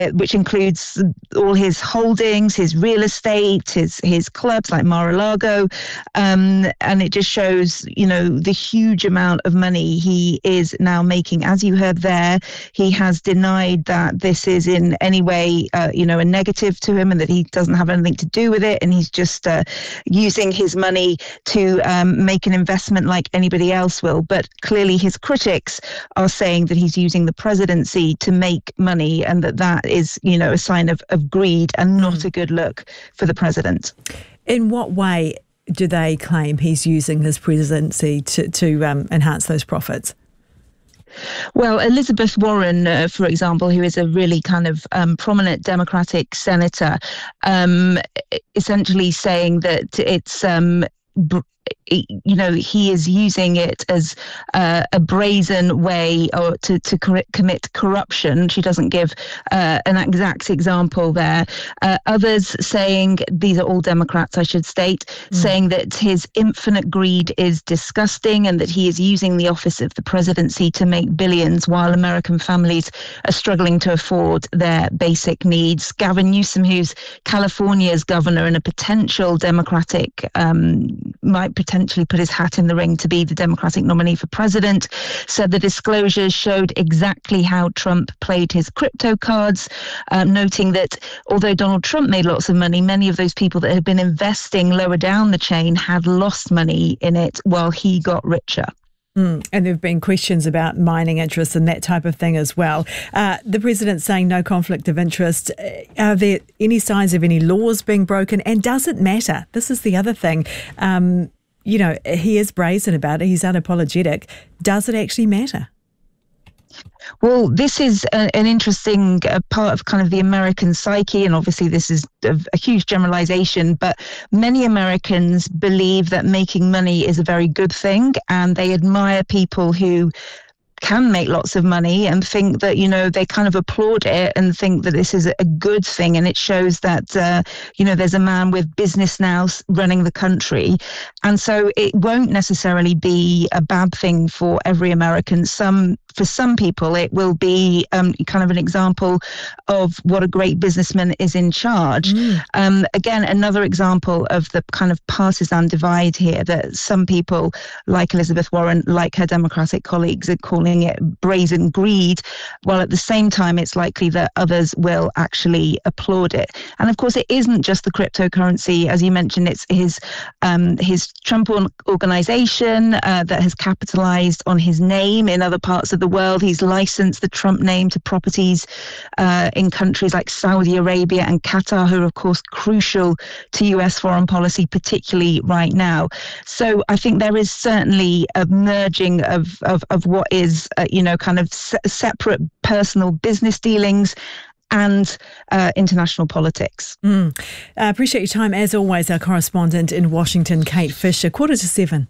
which includes all his holdings, his real estate, his clubs like Mar-a-Lago. And it just shows, the huge amount of money he is now making. As you heard there, he has denied that this is in any way, a negative to him and that he doesn't have anything to do with it. And he's just using his money to make an investment like anybody else will. But clearly his critics are saying that he's using the presidency to make money and that is, a sign of greed and not a good look for the president. In what way do they claim he's using his presidency to enhance those profits? Well, Elizabeth Warren, for example, who is a really kind of prominent Democratic senator, essentially saying that it's he is using it as a brazen way or to commit corruption. She doesn't give an exact example there. Others saying, these are all Democrats, I should state, saying that his infinite greed is disgusting and that he is using the office of the presidency to make billions while American families are struggling to afford their basic needs. Gavin Newsom, who's California's governor and a potential Democratic, might potentially put his hat in the ring to be the Democratic nominee for president, said the disclosures showed exactly how Trump played his crypto cards, noting that although Donald Trump made lots of money, many of those people that had been investing lower down the chain had lost money in it while he got richer. And there have been questions about mining interests and that type of thing as well. The president's saying no conflict of interest. Are there any signs of any laws being broken? And does it matter? This is the other thing. He is brazen about it. He's unapologetic. Does it actually matter? Well, this is an interesting part of kind of the American psyche, and obviously this is a huge generalization, but many Americans believe that making money is a very good thing, and they admire people who can make lots of money and think that, they kind of applaud it and think that this is a good thing. And it shows that, there's a man with business now running the country. And so it won't necessarily be a bad thing for every American. For some people, it will be kind of an example of what a great businessman is in charge. Again, another example of the kind of partisan divide here, that some people, like Elizabeth Warren, like her Democratic colleagues, are calling it brazen greed, while at the same time it's likely that others will actually applaud it. And of course, it isn't just the cryptocurrency. As you mentioned, it's his Trump organization that has capitalized on his name in other parts of the world. He's licensed the Trump name to properties in countries like Saudi Arabia and Qatar, who are, of course, crucial to US foreign policy, particularly right now. So I think there is certainly a merging of what is, kind of separate personal business dealings and international politics. I appreciate your time. As always, our correspondent in Washington, Kate Fisher, 7:15.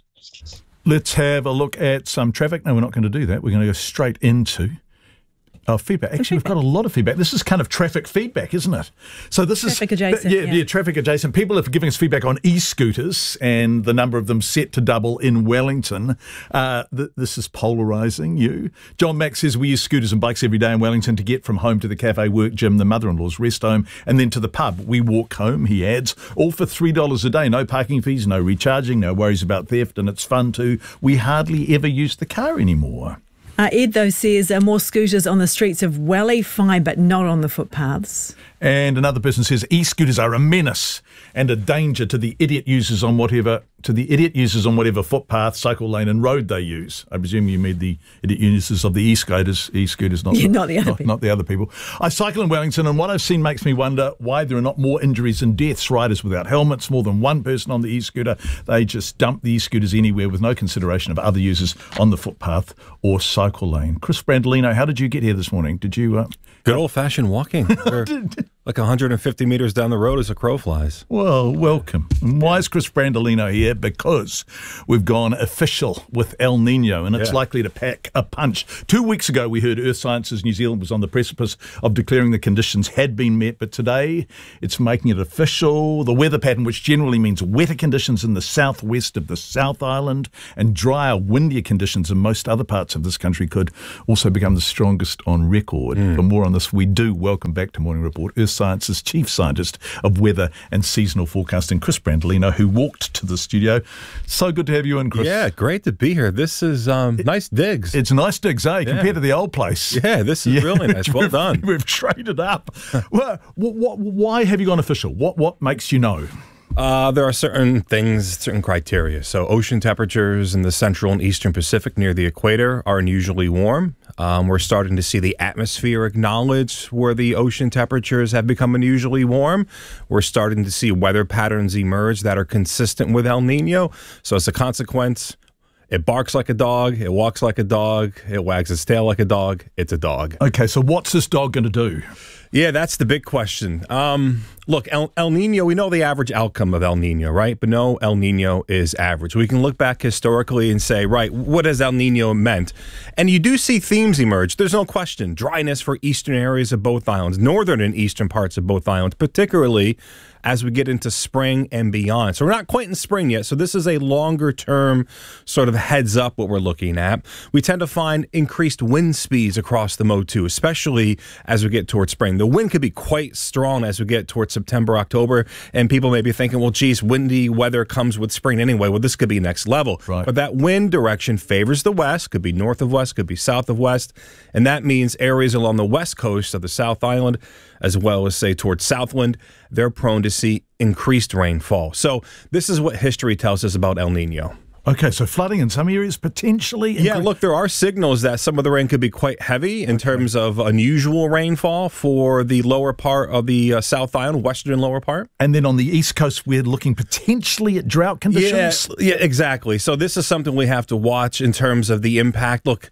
Let's have a look at some traffic. No, we're not going to do that. We're going to go straight into our feedback. Actually, we've got a lot of feedback. This is kind of traffic feedback, isn't it? So this traffic is adjacent. Yeah, traffic adjacent. People are giving us feedback on e-scooters and the number of them set to double in Wellington. This is polarising you. John Mack says we use scooters and bikes every day in Wellington to get from home to the cafe, work, gym, the mother-in-law's rest home, and then to the pub. We walk home, he adds, all for $3 a day. No parking fees, no recharging, no worries about theft, and it's fun too. We hardly ever use the car anymore. Ed, though, says more scooters on the streets of Welly, fine, but not on the footpaths. And another person says e-scooters are a menace and a danger to the idiot users on whatever footpath, cycle lane and road they use. I presume you mean the idiot users of the e-scooters, not the other people. I cycle in Wellington, and what I've seen makes me wonder why there are not more injuries and deaths. Riders without helmets, more than one person on the e-scooter. They just dump the e-scooters anywhere with no consideration of other users on the footpath or cycle lane. Chris Brandolino, how did you get here this morning? Did you... Good old-fashioned walking. Like 150 meters down the road as a crow flies. Well, welcome. And why is Chris Brandolino here? Because we've gone official with El Nino, and it's likely to pack a punch. 2 weeks ago, we heard Earth Sciences New Zealand was on the precipice of declaring the conditions had been met, but today it's making it official. The weather pattern, which generally means wetter conditions in the southwest of the South Island and drier, windier conditions in most other parts of this country, could also become the strongest on record. For more on this, we do welcome back to Morning Report Earth Science's Chief Scientist of Weather and Seasonal Forecasting, Chris Brandolino, who walked to the studio. So good to have you in, Chris. Yeah, great to be here. This is nice digs. It's nice digs, eh, compared to the old place. Yeah, this is really nice. Well done. We've traded up. Well, why have you gone official? What makes you know? There are certain things, certain criteria. So ocean temperatures in the central and eastern Pacific near the equator are unusually warm. We're starting to see the atmosphere acknowledge where the ocean temperatures have become unusually warm. We're starting to see weather patterns emerge that are consistent with El Nino. So as a consequence, it barks like a dog, it walks like a dog, it wags its tail like a dog. It's a dog. Okay, so what's this dog going to do? Yeah, that's the big question. Look, El Nino, we know the average outcome of El Nino, right? But no, El Nino is average. We can look back historically and say, right, what has El Nino meant? And you do see themes emerge. There's no question. Dryness for eastern areas of both islands, northern and eastern parts of both islands, particularly as we get into spring and beyond. So we're not quite in spring yet. So this is a longer term sort of heads up what we're looking at. We tend to find increased wind speeds across the Motu, especially as we get towards spring. The wind could be quite strong as we get towards September, October, and people may be thinking, well, geez, windy weather comes with spring anyway. Well, this could be next level. Right. But that wind direction favors the west, could be north of west, could be south of west, and that means areas along the west coast of the South Island, as well as, say, towards Southland, they're prone to see increased rainfall. So this is what history tells us about El Nino. Okay, so flooding in some areas potentially? Yeah, look, there are signals that some of the rain could be quite heavy in terms of unusual rainfall for the lower part of the South Island, western lower part. And then on the east coast, we're looking potentially at drought conditions? Yeah, exactly. So this is something we have to watch in terms of the impact. Look,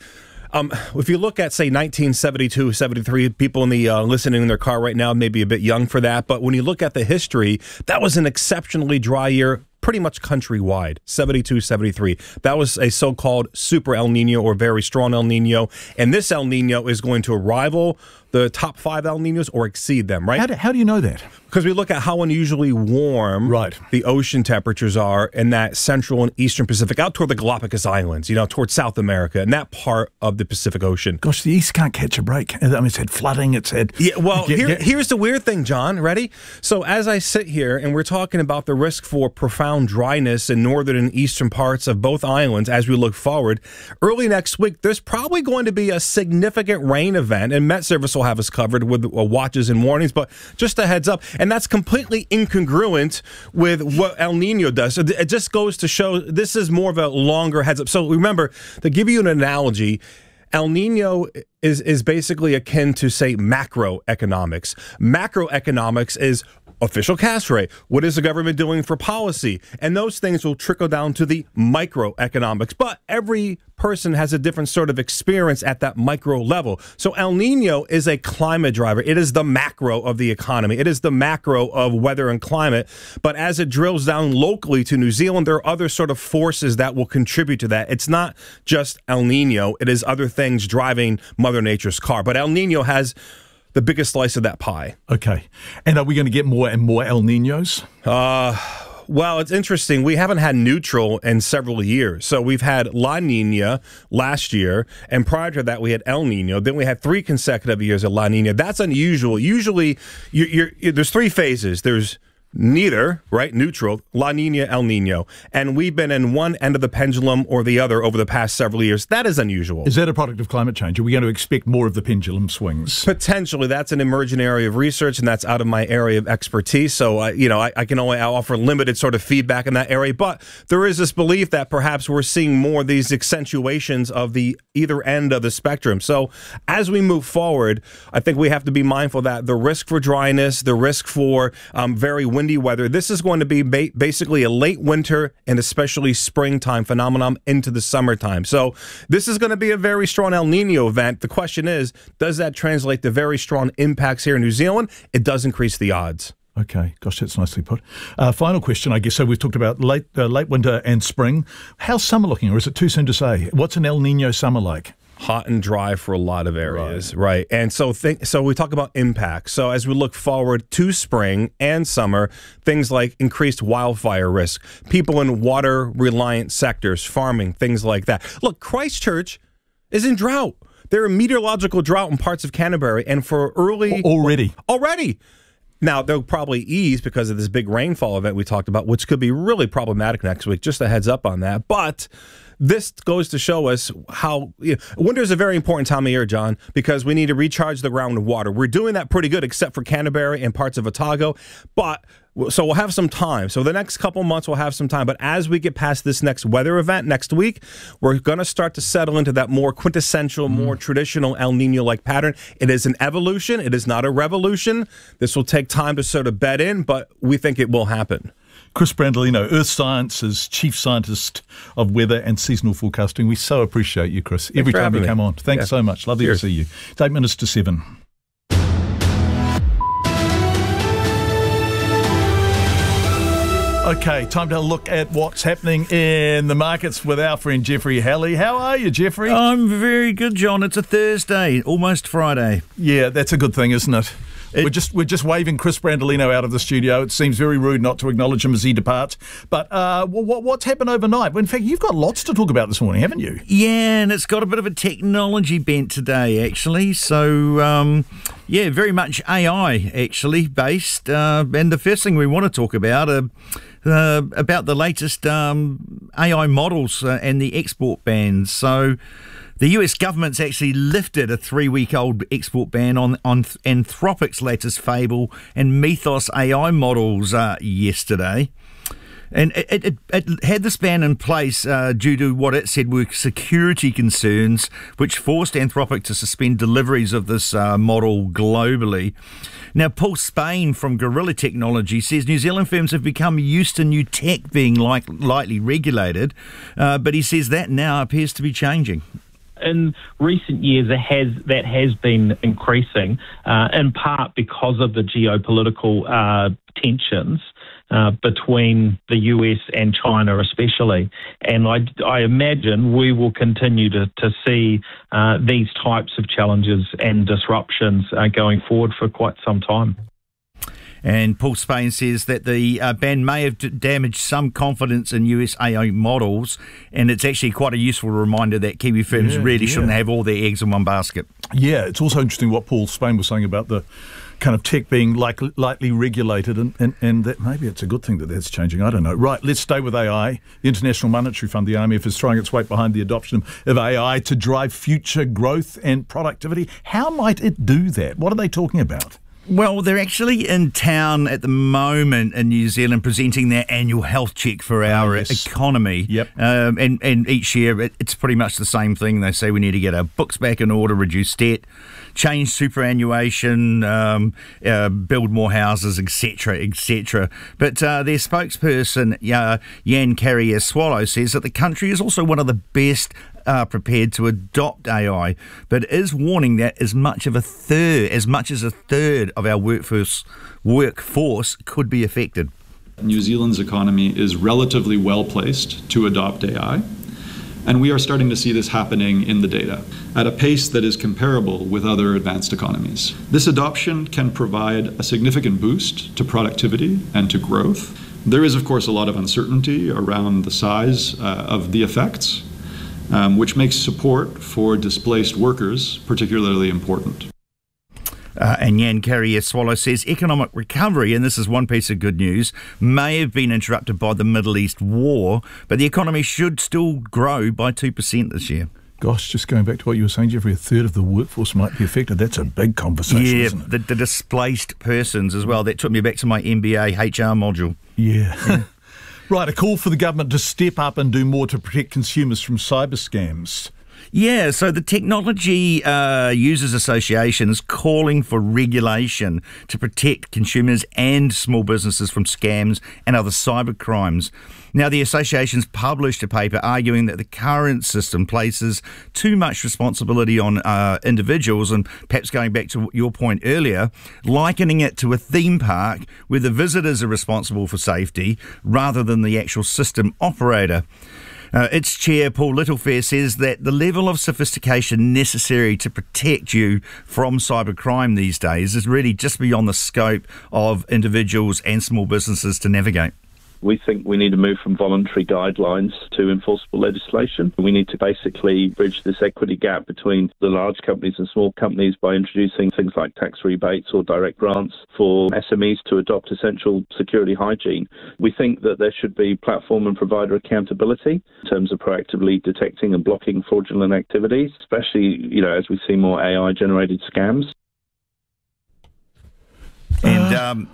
if you look at, say, 1972, 73, people in the listening in their car right now may be a bit young for that. But when you look at the history, that was an exceptionally dry year, pretty much countrywide, 72, 73. That was a so-called super El Nino or very strong El Nino. And this El Nino is going to rival the top 5 El Ninos or exceed them, right? How do you know that? Because we look at how unusually warm the ocean temperatures are in that central and eastern Pacific, out toward the Galapagos Islands, towards South America, and that part of the Pacific Ocean. Gosh, the east can't catch a break. I mean, it's had flooding, it's had... Yeah, well, here's the weird thing, John. Ready? So as I sit here and we're talking about the risk for profound dryness in northern and eastern parts of both islands as we look forward, early next week, there's probably going to be a significant rain event, and Met Service will have us covered with watches and warnings, but just a heads up. And that's completely incongruent with what El Nino does. So it just goes to show this is more of a longer heads up. So remember, to give you an analogy, El Nino is basically akin to, say, macroeconomics. Macroeconomics is official cash rate. What is the government doing for policy? And those things will trickle down to the microeconomics. But every person has a different sort of experience at that micro level. So El Nino is a climate driver. It is the macro of the economy. It is the macro of weather and climate. But as it drills down locally to New Zealand, there are other sort of forces that will contribute to that. It's not just El Nino. It is other things driving Mother Nature's car. But El Nino has the biggest slice of that pie. Okay. And are we going to get more and more El Ninos? Well, it's interesting. We haven't had neutral in several years. So we've had La Nina last year, and prior to that, we had El Nino. Then we had 3 consecutive years of La Nina. That's unusual. Usually, there's 3 phases. There's neither, right? Neutral, La Nina, El Nino. And we've been in one end of the pendulum or the other over the past several years. That is unusual. Is that a product of climate change? Are we going to expect more of the pendulum swings? Potentially. That's an emerging area of research, and that's out of my area of expertise. So, I can only offer limited sort of feedback in that area. But there is this belief that perhaps we're seeing more of these accentuations of the either end of the spectrum. So as we move forward, I think we have to be mindful that the risk for dryness, the risk for very windy windy weather. This is going to be basically a late winter and especially springtime phenomenon into the summertime. So this is going to be a very strong El Nino event. The question is, does that translate to very strong impacts here in New Zealand? It does increase the odds. Okay, gosh, that's nicely put. Final question, I guess. So we've talked about late winter and spring. How's summer looking, or is it too soon to say? What's an El Nino summer like? Hot and dry for a lot of areas, right? And so we talk about impacts. So as we look forward to spring and summer, things like increased wildfire risk, people in water-reliant sectors, farming, things like that. Look, Christchurch is in drought. They're in meteorological drought in parts of Canterbury, and for early... Already. Now, they'll probably ease because of this big rainfall event we talked about, which could be really problematic next week. Just a heads up on that. But this goes to show us how winter is a very important time of year, John, because we need to recharge the ground with water. We're doing that pretty good, except for Canterbury and parts of Otago. So we'll have some time. So the next couple months we'll have some time. But as we get past this next weather event next week, we're going to start to settle into that more quintessential, more traditional El Nino-like pattern. It is an evolution. It is not a revolution. This will take time to sort of bed in, but we think it will happen. Chris Brandolino, Earth Sciences Chief Scientist of Weather and Seasonal Forecasting. We so appreciate you, Chris. Every time you come on. Thanks so much. Lovely to see you. It's 8 minutes to 7. Okay, time to look at what's happening in the markets with our friend Jeffrey Halley. How are you, Jeffrey? I'm very good, John. It's a Thursday, almost Friday. Yeah, that's a good thing, isn't it? We're just waving Chris Brandolino out of the studio. It seems very rude not to acknowledge him as he departs. But what's happened overnight? Well, in fact, you've got lots to talk about this morning, haven't you? Yeah, and it's got a bit of a technology bent today, actually. So, very much AI, actually, based. And the first thing we want to talk about the latest AI models and the export bans. So the US government's actually lifted a 3-week-old export ban on Anthropic's latest Fable and Mythos AI models yesterday. And it had this ban in place due to what it said were security concerns, which forced Anthropic to suspend deliveries of this model globally. Now, Paul Spain from Gorilla Technology says New Zealand firms have become used to new tech being lightly regulated, but he says that now appears to be changing. In recent years, that has been increasing, in part because of the geopolitical tensions between the US and China especially. And I imagine we will continue to see these types of challenges and disruptions going forward for quite some time. And Paul Spain says that the ban may have damaged some confidence in US AI models, and it's actually quite a useful reminder that Kiwi firms shouldn't have all their eggs in one basket. Yeah, it's also interesting what Paul Spain was saying about the kind of tech being lightly regulated, and that maybe it's a good thing that that's changing. I don't know. Right, let's stay with AI. The International Monetary Fund, the IMF, is throwing its weight behind the adoption of AI to drive future growth and productivity. How might it do that? What are they talking about? Well, they're actually in town at the moment in New Zealand presenting their annual health check for our economy. Yep. And each year it's pretty much the same thing. They say we need to get our books back in order, reduce debt, change superannuation, build more houses, etc., etc. But their spokesperson, Jan Carrier-Swallow, says that the country is also one of the best prepared to adopt AI, but is warning that as much as a third of our workforce could be affected. New Zealand's economy is relatively well placed to adopt AI, and we are starting to see this happening in the data at a pace that is comparable with other advanced economies. This adoption can provide a significant boost to productivity and to growth. There is, of course, a lot of uncertainty around the size of the effects, which makes support for displaced workers particularly important. And Jan Carrier-Swallow says economic recovery, and this is one piece of good news, may have been interrupted by the Middle East war, but the economy should still grow by 2% this year. Gosh, just going back to what you were saying, Jeffrey, a third of the workforce might be affected. That's a big conversation, isn't it? The displaced persons as well. That took me back to my MBA HR module. Yeah. Right, a call for the government to step up and do more to protect consumers from cyber scams. Yeah, so the Technology Users Association is calling for regulation to protect consumers and small businesses from scams and other cyber crimes. Now, the association's published a paper arguing that the current system places too much responsibility on individuals, and perhaps going back to your point earlier, likening it to a theme park where the visitors are responsible for safety rather than the actual system operator. Its chair, Paul Littlefair, says that the level of sophistication necessary to protect you from cybercrime these days is really just beyond the scope of individuals and small businesses to navigate. We think we need to move from voluntary guidelines to enforceable legislation. We need to basically bridge this equity gap between the large companies and small companies by introducing things like tax rebates or direct grants for SMEs to adopt essential security hygiene. We think that there should be platform and provider accountability in terms of proactively detecting and blocking fraudulent activities, especially, as we see more AI-generated scams. And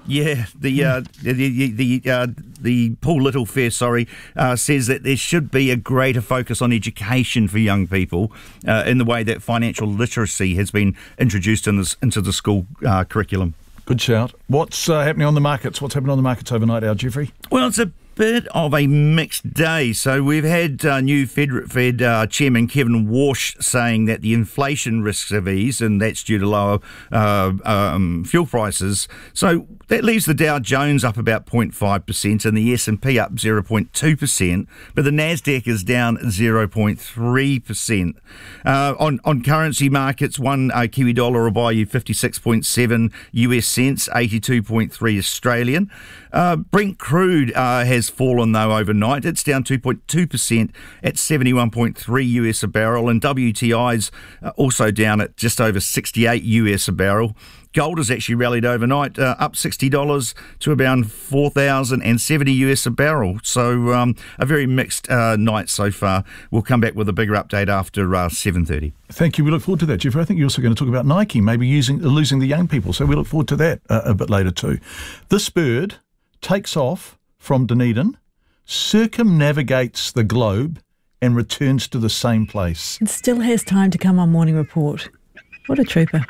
the Paul Littlefair, says that there should be a greater focus on education for young people in the way that financial literacy has been introduced into the school curriculum. Good shout. What's happening on the markets? What's happening on the markets overnight, our Jeffrey? Well, it's a bit of a mixed day. So we've had new Fed Chairman Kevin Warsh saying that the inflation risks have eased, and that's due to lower fuel prices. So that leaves the Dow Jones up about 0.5% and the S&P up 0.2%, but the Nasdaq is down 0.3%. On currency markets, one Kiwi dollar will buy you 56.7 US cents, 82.3 Australian. Brent crude has fallen, though, overnight. It's down 2.2% at 71.3 US a barrel, and WTI's also down at just over 68 US a barrel. Gold has actually rallied overnight, up $60 to around 4,070 US a barrel. So a very mixed night so far. We'll come back with a bigger update after 7:30. Thank you. We look forward to that, Jeffrey. I think you're also going to talk about Nike, maybe losing the young people. So we look forward to that a bit later too. This bird takes off from Dunedin, circumnavigates the globe, and returns to the same place. It still has time to come on Morning Report. What a trooper.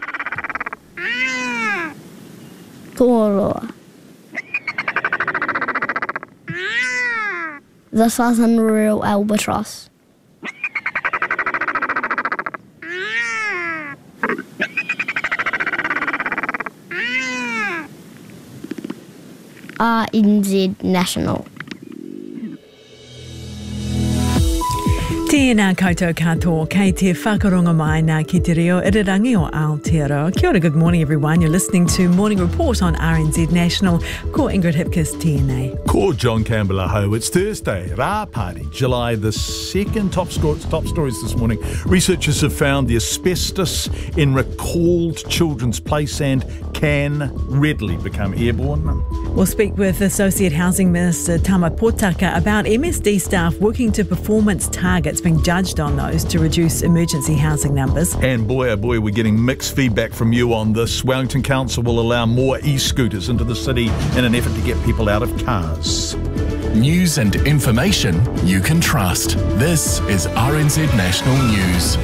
Toro. The southern royal albatross. RNZ National. Tēnā koutou katoa, kei te whakaronga mai nā ki te reo irirangi o Aotearoa. Kia ora, good morning everyone. You're listening to Morning Report on RNZ National. Ko Ingrid Hipkiss, TNA. Ko John Campbell aho. It's Thursday, Rā Party, July the 2nd. Top stories this morning. Researchers have found the asbestos in recalled children's play sand can readily become airborne. We'll speak with Associate Housing Minister Tama Potaka about MSD staff working to performance targets, being judged on those to reduce emergency housing numbers. And boy, oh boy, we're getting mixed feedback from you on this. Wellington Council will allow more e-scooters into the city in an effort to get people out of cars. News and information you can trust. This is RNZ National News.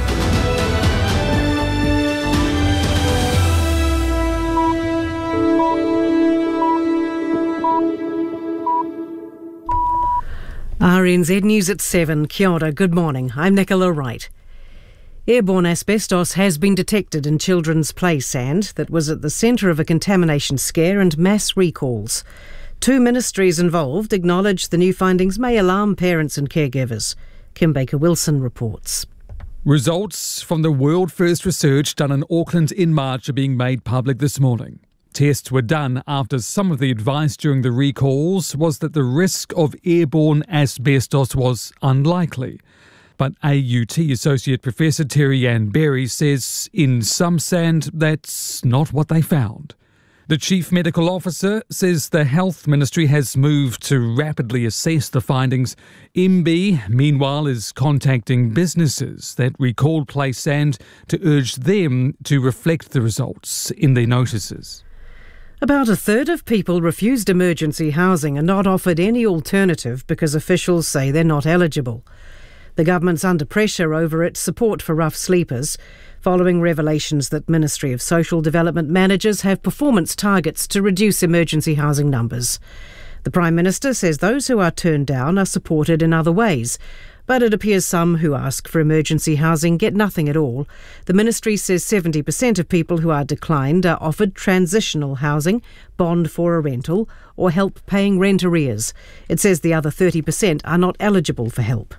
RNZ News at 7. Kia ora, good morning. I'm Nicola Wright. Airborne asbestos has been detected in children's play sand that was at the centre of a contamination scare and mass recalls. 2 ministries involved acknowledge the new findings may alarm parents and caregivers. Kim Baker-Wilson reports. Results from the world-first research done in Auckland in March are being made public this morning. Tests were done after some of the advice during the recalls was that the risk of airborne asbestos was unlikely. But AUT Associate Professor Terry Ann Berry says in some sand that's not what they found. The Chief Medical Officer says the Health Ministry has moved to rapidly assess the findings. MB, meanwhile, is contacting businesses that recalled play sand to urge them to reflect the results in their notices. About a third of people refused emergency housing and not offered any alternative because officials say they're not eligible. The government's under pressure over its support for rough sleepers, following revelations that Ministry of Social Development managers have performance targets to reduce emergency housing numbers. The Prime Minister says those who are turned down are supported in other ways, but it appears some who ask for emergency housing get nothing at all. The ministry says 70% of people who are declined are offered transitional housing, bond for a rental, or help paying rent arrears. It says the other 30% are not eligible for help.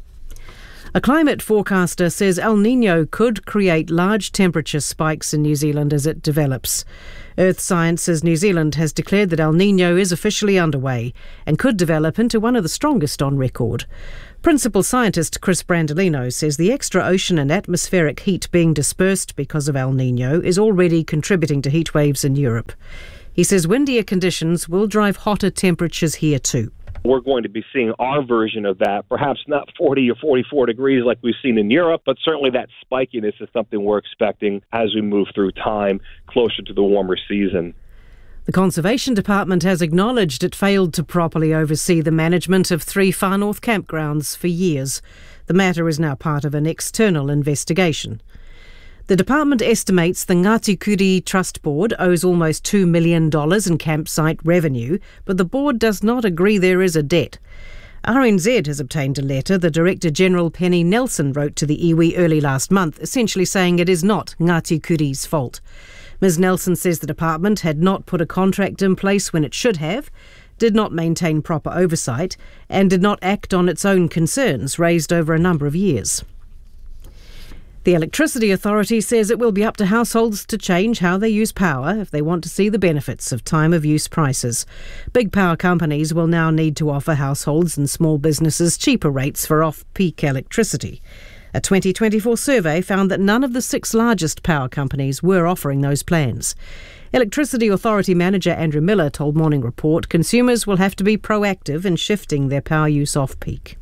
A climate forecaster says El Niño could create large temperature spikes in New Zealand as it develops. Earth Sciences New Zealand has declared that El Niño is officially underway and could develop into one of the strongest on record. Principal scientist Chris Brandolino says the extra ocean and atmospheric heat being dispersed because of El Niño is already contributing to heat waves in Europe. He says windier conditions will drive hotter temperatures here too. We're going to be seeing our version of that, perhaps not 40 or 44 degrees like we've seen in Europe, but certainly that spikiness is something we're expecting as we move through time closer to the warmer season. The Conservation Department has acknowledged it failed to properly oversee the management of 3 Far North campgrounds for years. The matter is now part of an external investigation. The department estimates the Ngāti Kuri Trust Board owes almost $2 million in campsite revenue, but the board does not agree there is a debt. RNZ has obtained a letter the Director-General Penny Nelson wrote to the iwi early last month, essentially saying it is not Ngāti Kuri's fault. Ms Nelson says the department had not put a contract in place when it should have, did not maintain proper oversight, and did not act on its own concerns raised over a number of years. The Electricity Authority says it will be up to households to change how they use power if they want to see the benefits of time-of-use prices. Big power companies will now need to offer households and small businesses cheaper rates for off-peak electricity. A 2024 survey found that none of the 6 largest power companies were offering those plans. Electricity Authority Manager Andrew Miller told Morning Report consumers will have to be proactive in shifting their power use off-peak.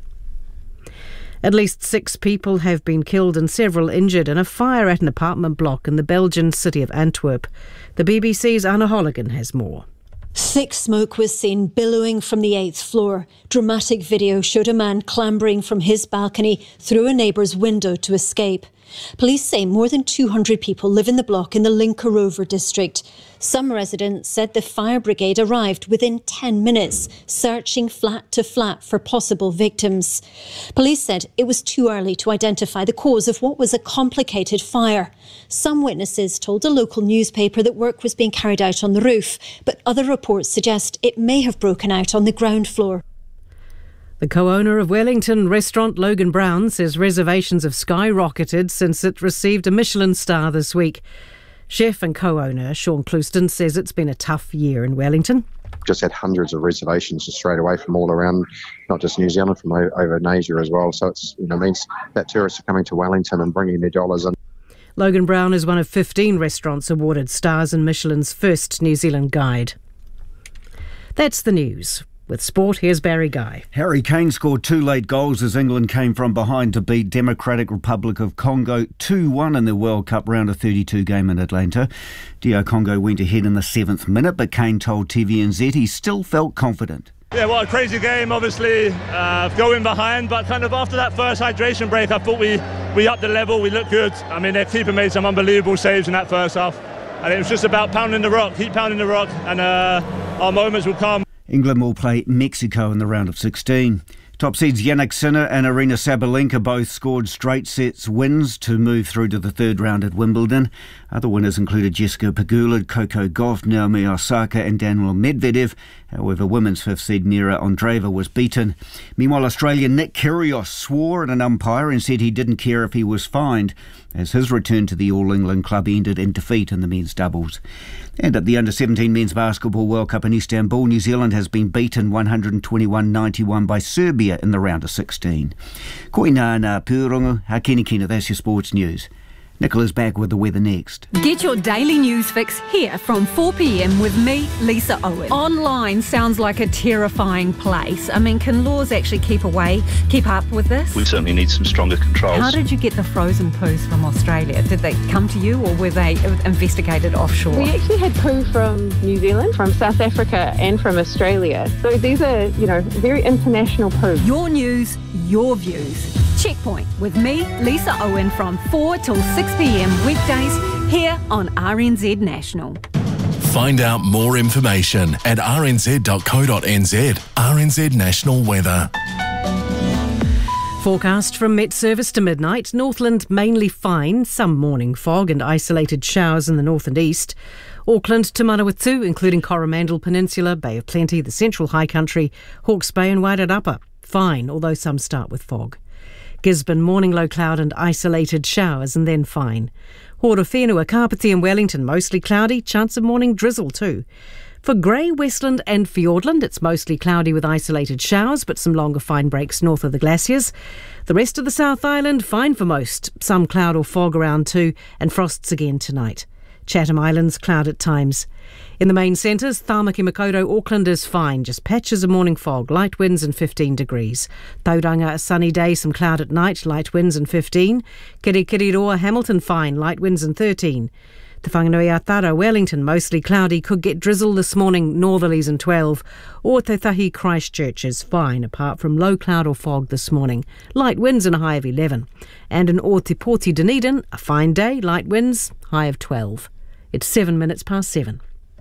At least 6 people have been killed and several injured in a fire at an apartment block in the Belgian city of Antwerp. The BBC's Anna Holligan has more. Thick smoke was seen billowing from the 8th floor. Dramatic video showed a man clambering from his balcony through a neighbour's window to escape. Police say more than 200 people live in the block in the Linkerover district. Some residents said the fire brigade arrived within 10 minutes, searching flat to flat for possible victims. Police said it was too early to identify the cause of what was a complicated fire. Some witnesses told a local newspaper that work was being carried out on the roof, but other reports suggest it may have broken out on the ground floor. The co-owner of Wellington restaurant Logan Brown says reservations have skyrocketed since it received a Michelin star this week. Chef and co-owner Sean Clouston says it's been a tough year in Wellington. Just had hundreds of reservations just straight away from all around, not just New Zealand, from over in Asia as well. So it's means that tourists are coming to Wellington and bringing their dollars in. Logan Brown is one of 15 restaurants awarded stars in Michelin's first New Zealand guide. That's the news. With sport, here's Barry Guy. Harry Kane scored 2 late goals as England came from behind to beat Democratic Republic of Congo 2-1 in the World Cup round of 32 game in Atlanta. DR Congo went ahead in the 7th minute, but Kane told TVNZ he still felt confident. Yeah, well, a crazy game, obviously, going behind, but kind of after that first hydration break, I thought we upped the level, we looked good. I mean, their keeper made some unbelievable saves in that first half, and it was just about pounding the rock, keep pounding the rock, and our moments will come. England will play Mexico in the round of 16. Top seeds Jannik Sinner and Aryna Sabalenka both scored straight sets wins to move through to the 3rd round at Wimbledon. Other winners included Jessica Pegula, Coco Gauff, Naomi Osaka and Daniil Medvedev. However, women's 5th seed Mira Andreeva was beaten. Meanwhile, Australian Nick Kyrgios swore at an umpire and said he didn't care if he was fined, as his return to the All England club ended in defeat in the men's doubles. And at the Under-17 Men's Basketball World Cup in Istanbul, New Zealand has been beaten 121-91 by Serbia in the round of 16. Koina na pūrongo, hakenikina, that's your sports news. Nicola's back with the weather next. Get your daily news fix here from 4 p.m. with me, Lisa Owen. Online sounds like a terrifying place. I mean, can laws actually keep up with this? We certainly need some stronger controls. How did you get the frozen poos from Australia? Did they come to you or were they investigated offshore? We actually had poo from New Zealand, from South Africa and from Australia. So these are, very international poo. Your news, your views. Checkpoint with me, Lisa Owen, from 4 till 6 p.m. weekdays here on RNZ National. Find out more information at rnz.co.nz. RNZ National Weather. Forecast from Met Service to midnight. Northland mainly fine, some morning fog and isolated showers in the north and east. Auckland to Manawatu, including Coromandel Peninsula, Bay of Plenty, the Central High Country, Hawke's Bay and Wairarapa. Fine, although some start with fog. Gisborne, morning low cloud and isolated showers and then fine. Horowhenua, Kapiti and Wellington, mostly cloudy, chance of morning drizzle too. For Grey, Westland and Fiordland, it's mostly cloudy with isolated showers, but some longer fine breaks north of the glaciers. The rest of the South Island, fine for most. Some cloud or fog around too, and frosts again tonight. Chatham Islands, cloud at times. In the main centres, Tāmaki Makaurau, Auckland is fine, just patches of morning fog, light winds and 15 degrees. Tauranga, a sunny day, some cloud at night, light winds and 15. Kirikiriroa, Hamilton, fine, light winds and 13. Te Whanganui-a-Tara, Wellington, mostly cloudy, could get drizzle this morning, northerlies and 12. Or Te Tahi, Christchurch is fine, apart from low cloud or fog this morning. Light winds and a high of 11. And in Ōtepoti, Dunedin, a fine day, light winds, high of 12. It's 7 minutes past 7.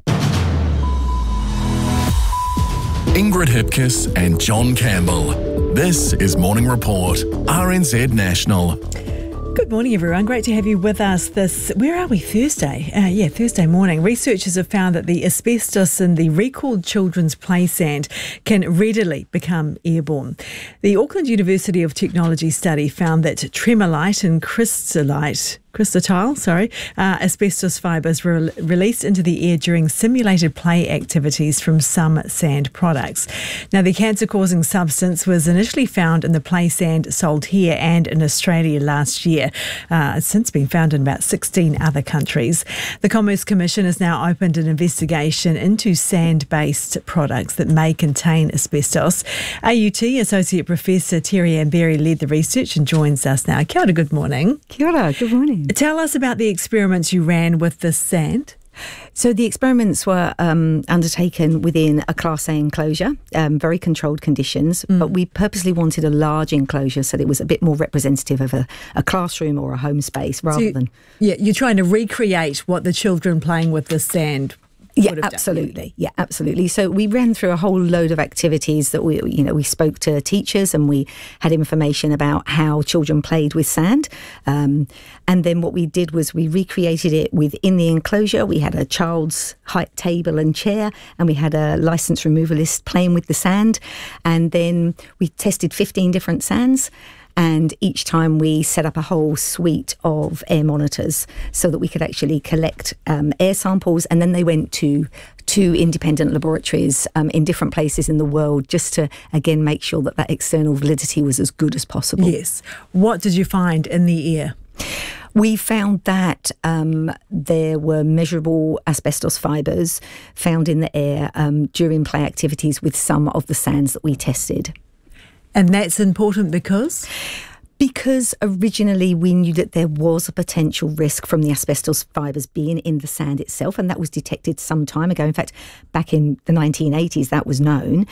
Ingrid Hipkiss and John Campbell. This is Morning Report, RNZ National. Good morning, everyone. Great to have you with us this, where are we, Thursday? Thursday morning. Researchers have found that the asbestos in the recalled children's play sand can readily become airborne. The Auckland University of Technology study found that tremolite and crystallite asbestos fibres were released into the air during simulated play activities from some sand products. Now, the cancer-causing substance was initially found in the play sand sold here and in Australia last year. It's since been found in about 16 other countries. The Commerce Commission has now opened an investigation into sand-based products that may contain asbestos. AUT Associate Professor Terry Ann Berry led the research and joins us now. Kia ora, good morning. Kia ora, good morning. Tell us about the experiments you ran with this sand. So the experiments were undertaken within a Class A enclosure, very controlled conditions, but we purposely wanted a large enclosure so that it was a bit more representative of a classroom or a home space rather than... Yeah, you're trying to recreate what the children playing with the sand. Yeah, absolutely. Yeah, absolutely. So we ran through a whole load of activities that we spoke to teachers and we had information about how children played with sand. And then what we did was we recreated it within the enclosure. We had a child's height table and chair, and we had a licence removalist playing with the sand. And then we tested 15 different sands. And each time we set up a whole suite of air monitors so that we could actually collect air samples, and then they went to 2 independent laboratories in different places in the world just to, again, make sure that external validity was as good as possible. Yes. What did you find in the air? We found that there were measurable asbestos fibres found in the air during play activities with some of the sands that we tested. And that's important because? Because originally we knew that there was a potential risk from the asbestos fibres being in the sand itself, and that was detected some time ago. In fact, back in the 1980s, that was known.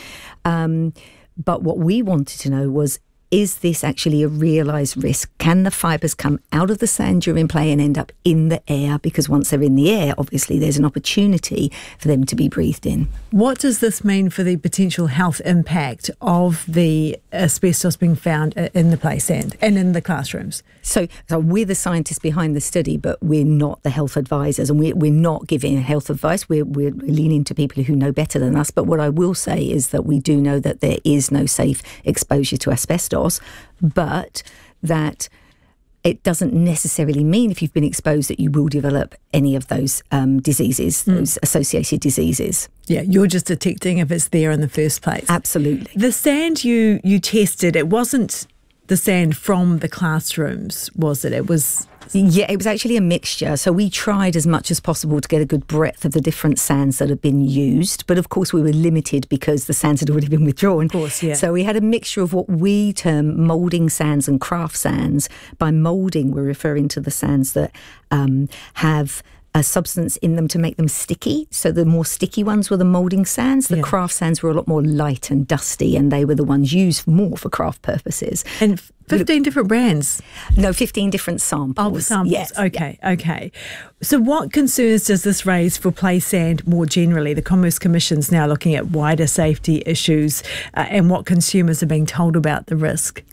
But what we wanted to know was, is this actually a realised risk? Can the fibres come out of the sand during play and end up in the air? Because once they're in the air, obviously there's an opportunity for them to be breathed in. What does this mean for the potential health impact of the asbestos being found in the play sand and in the classrooms? So we're the scientists behind the study, but we're not the health advisors, and we're not giving health advice. We're leaning to people who know better than us. But what I will say is that we do know that there is no safe exposure to asbestos, but that it doesn't necessarily mean if you've been exposed that you will develop any of those diseases, those associated diseases. Yeah, you're just detecting if it's there in the first place. Absolutely. The sand you tested, it wasn't the sand from the classrooms, was it? It was... Yeah, it was actually a mixture. So we tried as much as possible to get a good breadth of the different sands that had been used. But of course, we were limited because the sands had already been withdrawn. Of course, yeah. So we had a mixture of what we term moulding sands and craft sands. By moulding, we're referring to the sands that have a substance in them to make them sticky. So the more sticky ones were the moulding sands. The craft sands were a lot more light and dusty, and they were the ones used more for craft purposes. And 15 different brands? No, 15 different samples. Oh, samples. Yes. Okay. So what concerns does this raise for play sand more generally? The Commerce Commission's now looking at wider safety issues and what consumers are being told about the risk.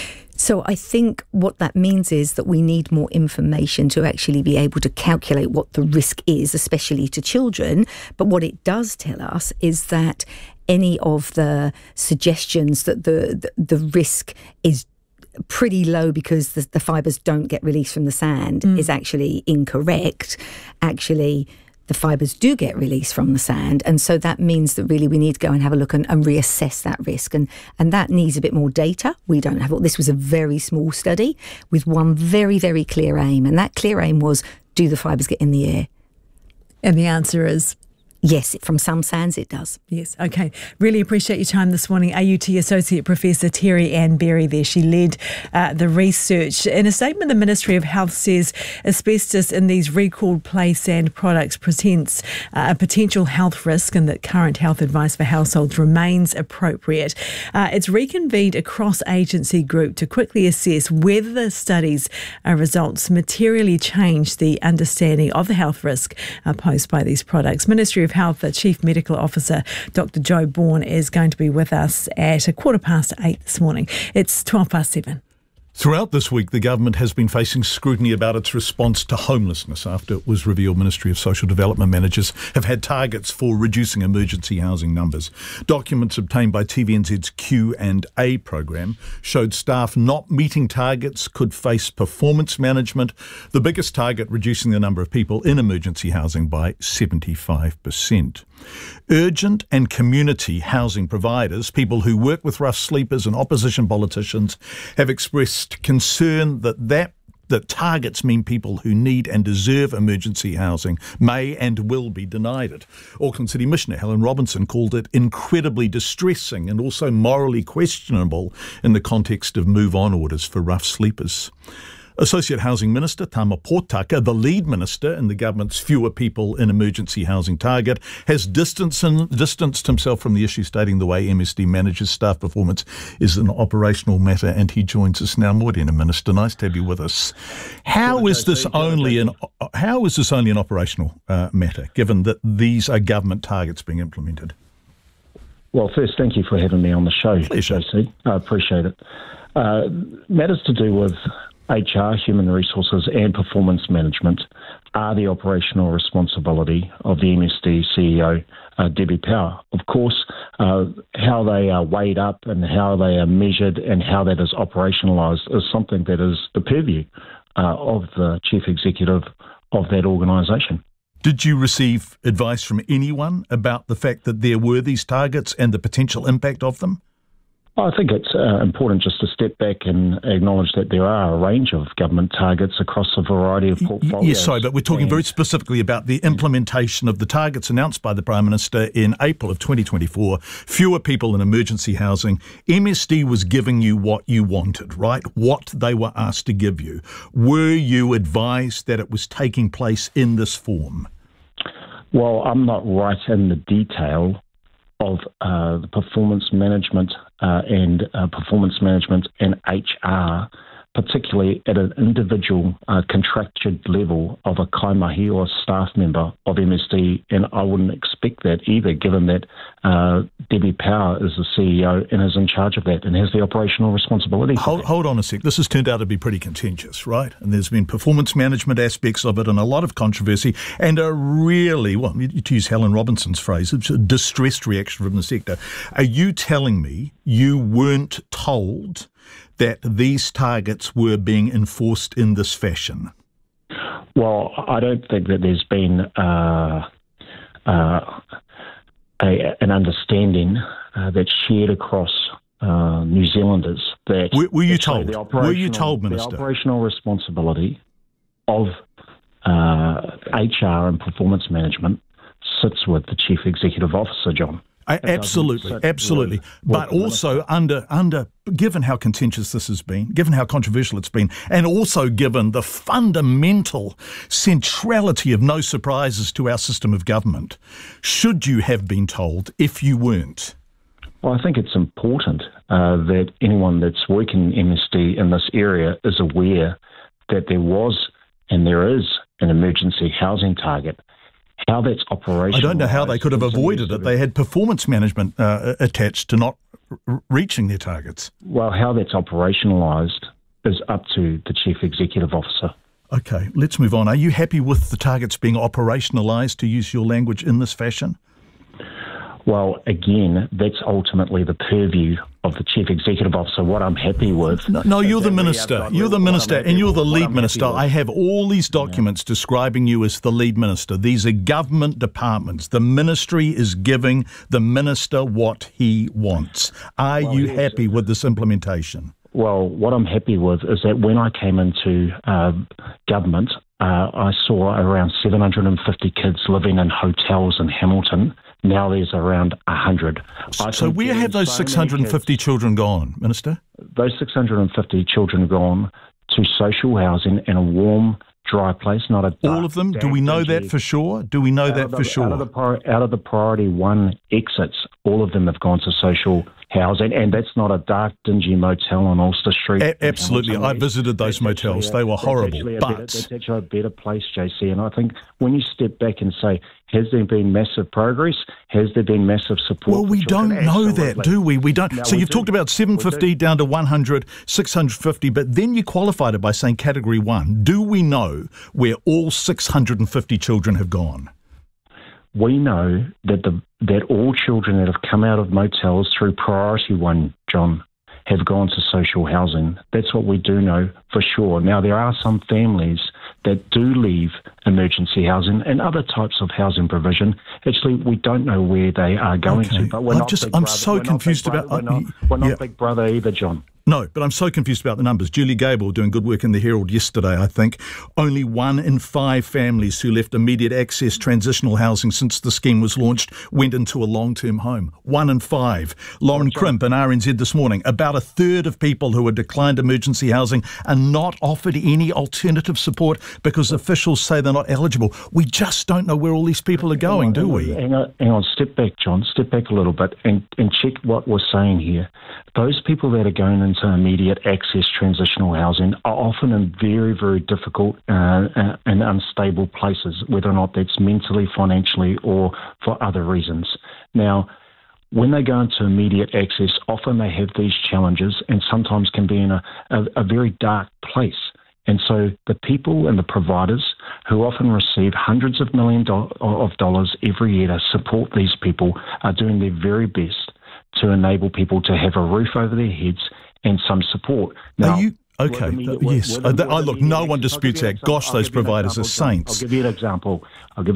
So I think what that means is that we need more information to actually be able to calculate what the risk is, especially to children. But what it does tell us is that any of the suggestions that the risk is pretty low because the fibres don't get released from the sand is actually incorrect. Actually, the fibres do get released from the sand, and so that means that really we need to go and have a look and reassess that risk, and that needs a bit more data. We don't have. This was a very small study with one very, very clear aim, and that clear aim was, do the fibres get in the air? And the answer is yes, from some sands it does. Yes, okay. Really appreciate your time this morning. AUT Associate Professor Terry Ann Berry there. She led the research. In a statement, the Ministry of Health says asbestos in these recalled play sand products presents a potential health risk and that current health advice for households remains appropriate. It's reconvened a cross-agency group to quickly assess whether the study's results materially change the understanding of the health risk posed by these products. Ministry of Health Chief Medical Officer Dr. Joe Bourne is going to be with us at 8:15 this morning. It's 7:12. Throughout this week, the government has been facing scrutiny about its response to homelessness after it was revealed Ministry of Social Development managers have had targets for reducing emergency housing numbers. Documents obtained by TVNZ's Q&A program showed staff not meeting targets could face performance management, the biggest target reducing the number of people in emergency housing by 75%. Urgent and community housing providers, people who work with rough sleepers and opposition politicians, have expressed concern that targets mean people who need and deserve emergency housing may and will be denied it. Auckland City Missioner Helen Robinson called it incredibly distressing and also morally questionable in the context of move-on orders for rough sleepers. Associate Housing Minister Tama Potaka, the lead minister in the government's fewer people in emergency housing target, has distanced himself from the issue, stating the way MSD manages staff performance is an operational matter, and he joins us now. Morena, Minister, nice to have you with us. How is this only an operational matter, given that these are government targets being implemented? Well, first, thank you for having me on the show, JC. I appreciate it. Matters to do with HR, human resources and performance management are the operational responsibility of the MSD CEO, Debbie Power. Of course, how they are weighed up and how they are measured and how that is operationalised is something that is the purview of the Chief Executive of that organisation. Did you receive advice from anyone about the fact that there were these targets and the potential impact of them? I think it's important just to step back and acknowledge that there are a range of government targets across a variety of portfolios. Yes, sorry, but we're talking very specifically about the implementation of the targets announced by the Prime Minister in April of 2024, fewer people in emergency housing. MSD was giving you what you wanted, right? What they were asked to give you. Were you advised that it was taking place in this form? Well, I'm not right in the detail of the performance management and HR, particularly at an individual contracted level of a kaimahi or staff member of MSD, and I wouldn't expect that either, given that Debbie Power is the CEO and is in charge of that and has the operational responsibility. Hold on a sec. This has turned out to be pretty contentious, right? And there's been performance management aspects of it and a lot of controversy and a really, well, to use Helen Robinson's phrase, it's a distressed reaction from the sector. Are you telling me you weren't told that these targets were being enforced in this fashion? Well, I don't think that there's been an understanding that's shared across New Zealanders that... Were you told? Were you told, Minister? The operational responsibility of HR and performance management sits with the Chief Executive Officer, John. Absolutely. But also under given how contentious this has been, given how controversial it's been, and also given the fundamental centrality of no surprises to our system of government, should you have been told if you weren't? Well, I think it's important that anyone that's working in MSD in this area is aware that there was and there is an emergency housing target. How that's operational. I don't know how they could have avoided it. They had performance management attached to not reaching their targets. Well, how that's operationalised is up to the Chief Executive Officer. Okay, let's move on. Are you happy with the targets being operationalised, to use your language, in this fashion? Well, again, that's ultimately the purview of the Chief Executive Officer. What I'm happy with... No, you're the minister. You're the minister, and you're the lead minister. I have all these documents describing you as the lead minister. These are government departments. The ministry is giving the minister what he wants. Are you happy with this implementation? Well, what I'm happy with is that when I came into government, I saw around 750 kids living in hotels in Hamilton. Now there's around 100. So where have those 650 children gone, Minister? Those 650 children have gone to social housing in a warm, dry place, not a dark, all of them? Do we know that for sure? Do we know that for sure? Out of the priority one exits, all of them have gone to social housing, and that's not a dark, dingy motel on Ulster Street. Absolutely. I visited those motels. They were horrible. That's actually a better place, JC. And I think when you step back and say, has there been massive progress? Has there been massive support? Well, we don't know that, do we? We don't. So you've talked about 750 down to 100, 650, but then you qualified it by saying Category 1. Do we know where all 650 children have gone? We know that all children that have come out of motels through Priority 1, John, have gone to social housing. That's what we do know for sure. Now, there are some families that do leave emergency housing and other types of housing provision. Actually, we don't know where they are going to. But I'm so confused about... We're not Big Brother either, John. No, but I'm so confused about the numbers. Julie Gable doing good work in the Herald yesterday, I think. Only 1 in 5 families who left immediate access transitional housing since the scheme was launched went into a long-term home. 1 in 5. Lauren Crimp in RNZ this morning. About a third of people who had declined emergency housing are not offered any alternative support because officials say they're not eligible. We just don't know where all these people are going, do we? Hang on, step back, John. Step back a little bit and check what we're saying here. Those people that are going into immediate access transitional housing are often in very, very difficult and unstable places, whether or not that's mentally, financially, or for other reasons. Now, when they go into immediate access, often they have these challenges and sometimes can be in a very dark place. And so the people and the providers who often receive hundreds of millions of dollars every year to support these people are doing their very best to enable people to have a roof over their heads and some support. Now, yes. Look, no one disputes that. Gosh, those providers are saints. I'll give you an example.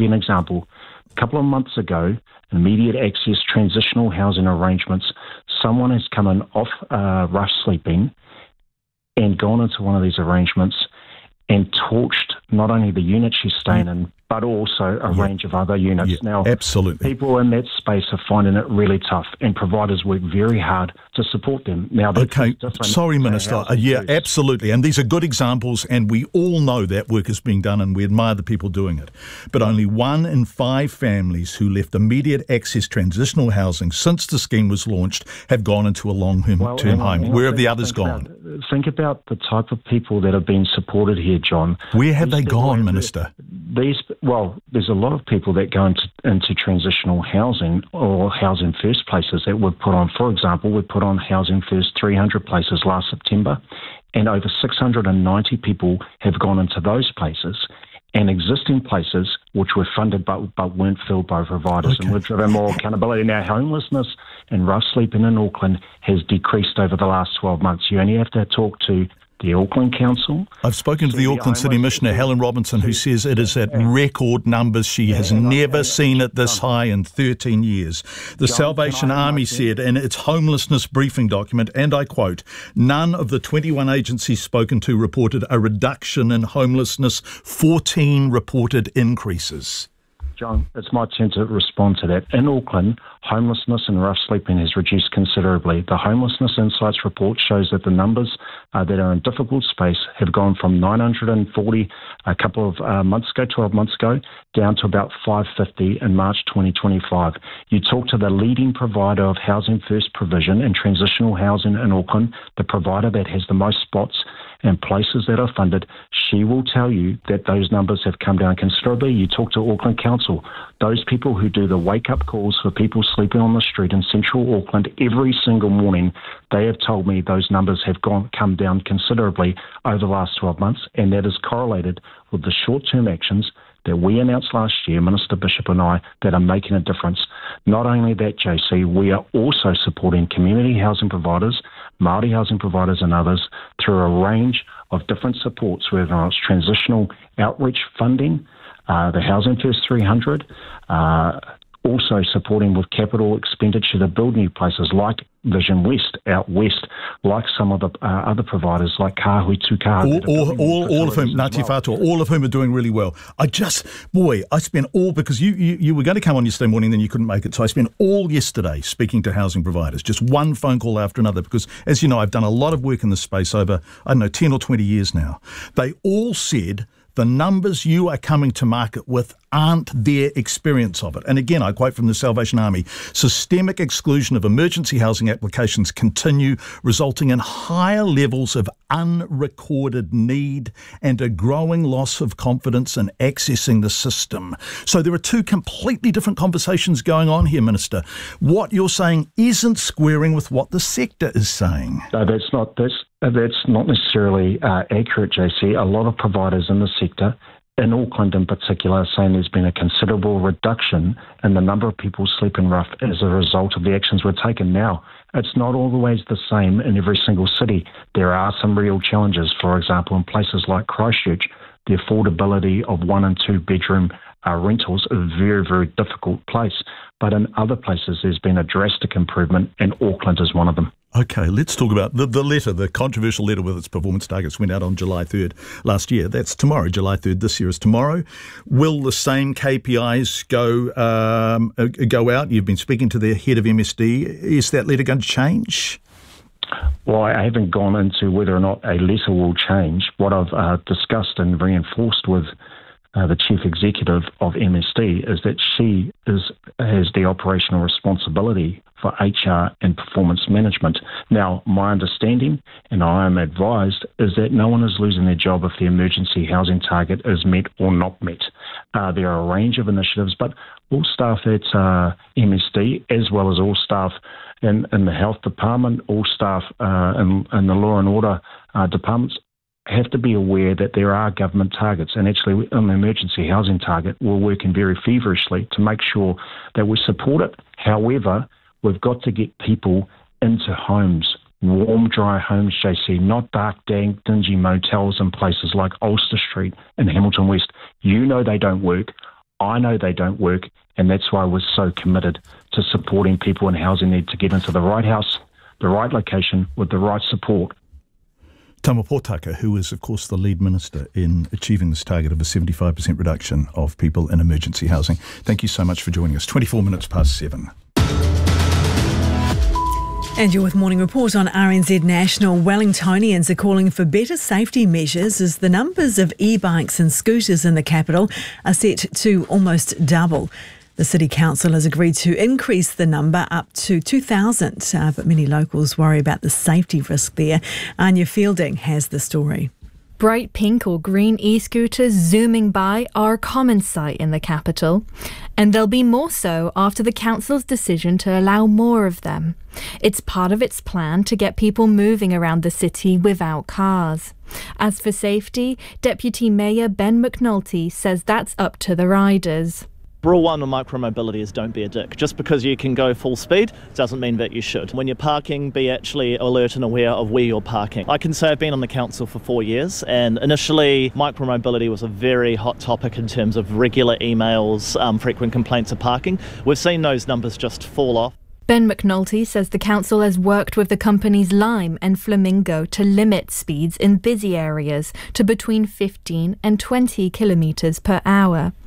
A couple of months ago, immediate access transitional housing arrangements, someone has come in off rough sleeping and gone into one of these arrangements and torched not only the unit she's staying in, but also a range of other units. Now, absolutely. People in that space are finding it really tough, and providers work very hard to support them. Now, sorry, Minister. Absolutely. And these are good examples, and we all know that work is being done, and we admire the people doing it. But only 1 in 5 families who left immediate access transitional housing since the scheme was launched have gone into a long-term home. Where have the others gone? Think about the type of people that have been supported here, John. Where have they gone, Minister? There's a lot of people that go into transitional housing or housing first places that we've put on. For example, we put on housing first 300 places last September, and over 690 people have gone into those places. And existing places which were funded but weren't filled by providers. And we've driven more accountability. Now, homelessness and rough sleeping in Auckland has decreased over the last 12 months. You only have to talk to the Auckland Council. I've spoken to the Auckland City Commissioner, Helen Robinson, who says it is at record numbers. She has never seen it this high in 13 years. The Salvation Army said in its homelessness briefing document, and I quote, none of the 21 agencies spoken to reported a reduction in homelessness. 14 reported increases. John, it's my turn to respond to that. In Auckland, homelessness and rough sleeping has reduced considerably. The Homelessness Insights report shows that the numbers that are in difficult space have gone from 940 a couple of months ago, 12 months ago, down to about 550 in March 2025. You talk to the leading provider of Housing First provision and transitional housing in Auckland, the provider that has the most spots and places that are funded, she will tell you that those numbers have come down considerably. You talk to Auckland Council, those people who do the wake-up calls for people sleeping on the street in central Auckland every single morning, they have told me those numbers have come down considerably over the last 12 months, and that is correlated with the short-term actions that we announced last year, Minister Bishop and I, that are making a difference. Not only that, JC, we are also supporting community housing providers, Māori housing providers and others through a range of different supports, whether it's transitional outreach funding, the Housing First 300, also supporting with capital expenditure to build new places like Vision West out west, like some of the other providers like Kāhui Tukaha. All of whom, Ngāti Whātua, all of whom are doing really well. I spent all, because you were going to come on yesterday morning, then you couldn't make it, so I spent all yesterday speaking to housing providers, just one phone call after another, because as you know, I've done a lot of work in this space over, 10 or 20 years now. They all said the numbers you are coming to market with aren't their experience of it. And again, I quote from the Salvation Army, systemic exclusion of emergency housing applications continue, resulting in higher levels of unrecorded need and a growing loss of confidence in accessing the system. So there are two completely different conversations going on here, Minister. What you're saying isn't squaring with what the sector is saying. No, that's not necessarily accurate, JC. A lot of providers in the sector, in Auckland in particular, are saying there's been a considerable reduction in the number of people sleeping rough as a result of the actions we're taking now. It's not always the same in every single city. There are some real challenges. For example, in places like Christchurch, the affordability of 1 and 2 bedroom rentals is a very, very difficult place. But in other places, there's been a drastic improvement, and Auckland is one of them. Okay, let's talk about the letter, the controversial letter with its performance targets went out on July 3rd last year. That's tomorrow. July 3rd this year is tomorrow. Will the same KPIs go out? You've been speaking to the head of MSD. Is that letter going to change? Well, I haven't gone into whether or not a letter will change. What I've discussed and reinforced with the chief executive of MSD is that she has the operational responsibility for HR and performance management. Now, my understanding, and I am advised, is that no one is losing their job if the emergency housing target is met or not met. There are a range of initiatives, but all staff at MSD, as well as all staff in the health department, all staff in the law and order departments, have to be aware that there are government targets, and actually on the emergency housing target, we're working very feverishly to make sure that we support it. However, we've got to get people into homes, warm, dry homes, JC, not dark, dingy motels in places like Ulster Street and Hamilton West. You know they don't work. I know they don't work, and that's why we're so committed to supporting people in housing need to get into the right house, the right location, with the right support. Tama Potaka, who is, of course, the lead minister in achieving this target of a 75% reduction of people in emergency housing. Thank you so much for joining us. 24 minutes past 7. And you're with Morning Report on RNZ National. Wellingtonians are calling for better safety measures as the numbers of e-bikes and scooters in the capital are set to almost double. The City Council has agreed to increase the number up to 2,000, but many locals worry about the safety risk there. Anya Fielding has the story. Bright pink or green e-scooters zooming by are a common sight in the capital, and there'll be more so after the council's decision to allow more of them. It's part of its plan to get people moving around the city without cars. As for safety, Deputy Mayor Ben McNulty says that's up to the riders. Rule 1 on micromobility is don't be a dick. Just because you can go full speed doesn't mean that you should. When you're parking, be actually alert and aware of where you're parking. I can say I've been on the council for 4 years, and initially micromobility was a very hot topic in terms of regular emails, frequent complaints of parking. We've seen those numbers just fall off. Ben McNulty says the council has worked with the companies Lime and Flamingo to limit speeds in busy areas to between 15 and 20 kilometres per hour.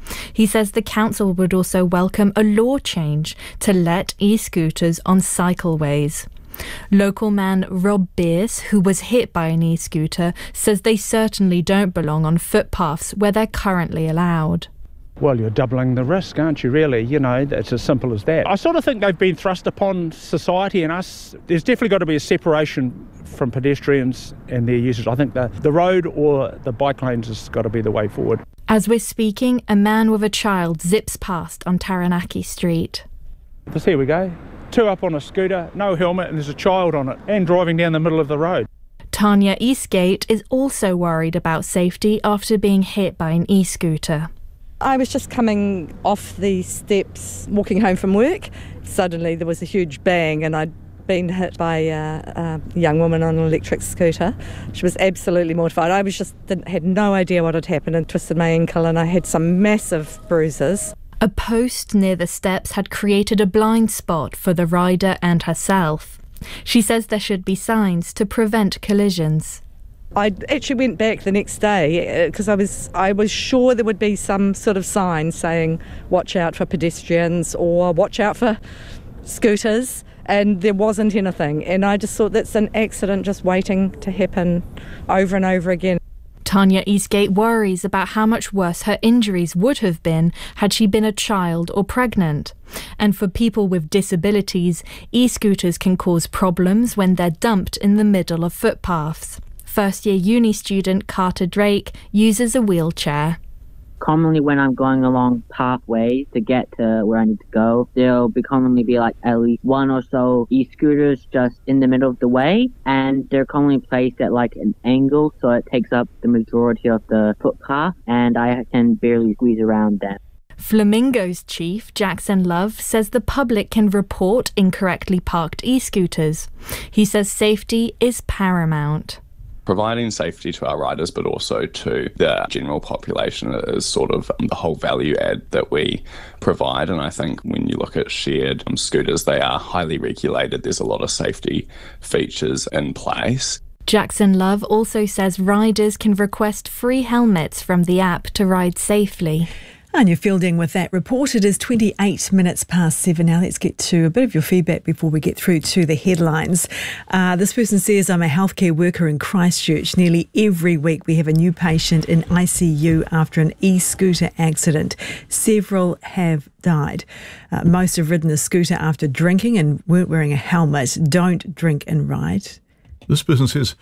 He says the council would also welcome a law change to let e-scooters on cycleways. Local man Rob Beers, who was hit by an e-scooter, says they certainly don't belong on footpaths where they're currently allowed. Well, you're doubling the risk, aren't you, really? You know, it's as simple as that. I sort of think they've been thrust upon society and us. There's definitely got to be a separation from pedestrians and their users. I think the road or the bike lanes has got to be the way forward. As we're speaking, a man with a child zips past on Taranaki Street. Just here we go. Two up on a scooter, no helmet, and there's a child on it, and driving down the middle of the road. Tanya Eastgate is also worried about safety after being hit by an e-scooter. I was just coming off the steps, walking home from work. Suddenly there was a huge bang and I'd been hit by a young woman on an electric scooter. She was absolutely mortified. I had no idea what had happened and twisted my ankle, and I had some massive bruises. A post near the steps had created a blind spot for the rider and herself. She says there should be signs to prevent collisions. I actually went back the next day because I was sure there would be some sort of sign saying watch out for pedestrians or watch out for scooters, and there wasn't anything, and I just thought that's an accident just waiting to happen over and over again. Tanya Eastgate worries about how much worse her injuries would have been had she been a child or pregnant. And for people with disabilities, e-scooters can cause problems when they're dumped in the middle of footpaths. First-year uni student Carter Drake uses a wheelchair. Commonly when I'm going along pathways to get to where I need to go, there'll commonly be like at least one or so e-scooters just in the middle of the way, and they're commonly placed at like an angle, so it takes up the majority of the footpath, and I can barely squeeze around them. Flamingo's chief, Jackson Love, says the public can report incorrectly parked e-scooters. He says safety is paramount. Providing safety to our riders, but also to the general population, is sort of the whole value add that we provide. And I think when you look at shared scooters, they are highly regulated. There's a lot of safety features in place. Jackson Love also says riders can request free helmets from the app to ride safely. And you're fielding with that report. It is 28 minutes past 7 now. Let's get to a bit of your feedback before we get through to the headlines. This person says, I'm a healthcare worker in Christchurch. Nearly every week we have a new patient in ICU after an e-scooter accident. Several have died. Most have ridden a scooter after drinking and weren't wearing a helmet. Don't drink and ride. This person says,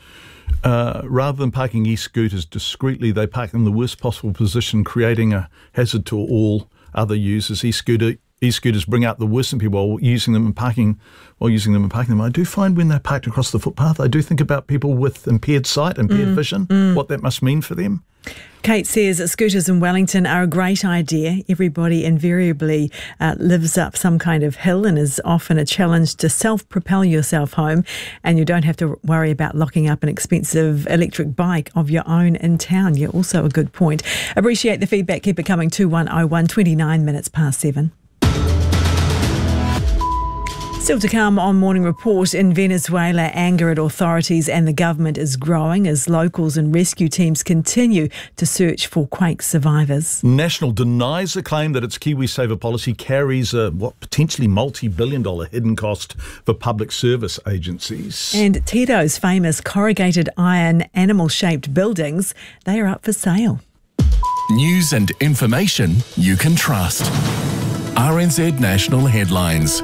rather than parking e-scooters discreetly, they park in the worst possible position, creating a hazard to all other users. E-scooters bring out the worst in people while using them and parking them. I do find when they're parked across the footpath, I do think about people with impaired sight, impaired vision, what that must mean for them. Kate says scooters in Wellington are a great idea. Everybody invariably lives up some kind of hill and is often a challenge to self-propel yourself home, and you don't have to worry about locking up an expensive electric bike of your own in town. Yeah, also a good point. Appreciate the feedback. Keep it coming. 2101, 29 minutes past 7. Still to come on Morning Report, in Venezuela, anger at authorities and the government is growing as locals and rescue teams continue to search for quake survivors. National denies the claim that its KiwiSaver policy carries a potentially multi-billion-dollar hidden cost for public service agencies. And Tito's famous corrugated iron animal-shaped buildings, they are up for sale. News and information you can trust. RNZ National Headlines.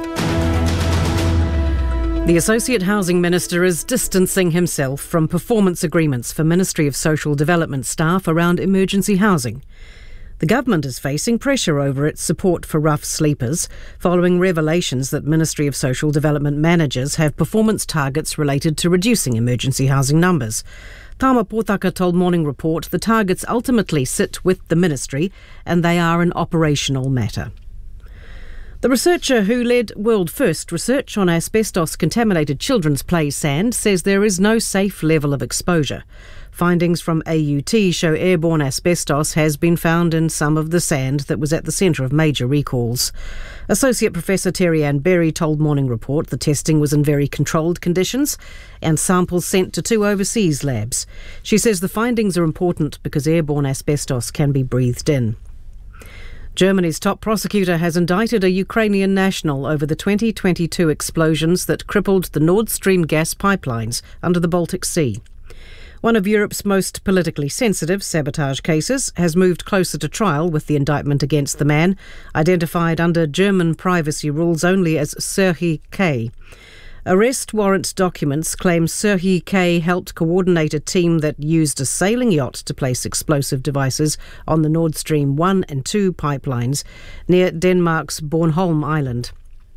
The Associate Housing Minister is distancing himself from performance agreements for Ministry of Social Development staff around emergency housing. The government is facing pressure over its support for rough sleepers following revelations that Ministry of Social Development managers have performance targets related to reducing emergency housing numbers. Tama Potaka told Morning Report the targets ultimately sit with the ministry and they are an operational matter. The researcher who led world-first research on asbestos-contaminated children's play sand says there is no safe level of exposure. Findings from AUT show airborne asbestos has been found in some of the sand that was at the centre of major recalls. Associate Professor Terry Ann Berry told Morning Report the testing was in very controlled conditions and samples sent to 2 overseas labs. She says the findings are important because airborne asbestos can be breathed in. Germany's top prosecutor has indicted a Ukrainian national over the 2022 explosions that crippled the Nord Stream gas pipelines under the Baltic Sea. One of Europe's most politically sensitive sabotage cases has moved closer to trial with the indictment against the man, identified under German privacy rules only as Serhiy K. Arrest warrant documents claim Serhiy K helped coordinate a team that used a sailing yacht to place explosive devices on the Nord Stream 1 and 2 pipelines near Denmark's Bornholm Island.